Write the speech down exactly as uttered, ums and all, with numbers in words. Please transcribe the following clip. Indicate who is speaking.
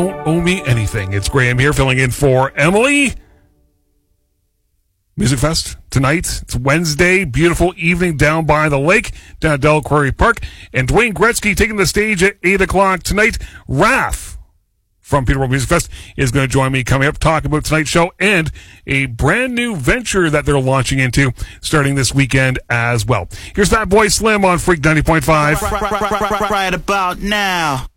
Speaker 1: Don't owe me anything. It's Graham here filling in for Emily. Music Fest tonight. It's Wednesday. Beautiful evening down by the lake, down at Del Quarry Park. And Dwayne Gretzky taking the stage at eight o'clock tonight. Raph from Peterborough Music Fest is going to join me coming up, talk about tonight's show and a brand new venture that they're launching into starting this weekend as well. Here's Fat Boy Slim on Freak ninety point five.
Speaker 2: Right, right, right, right, right about now.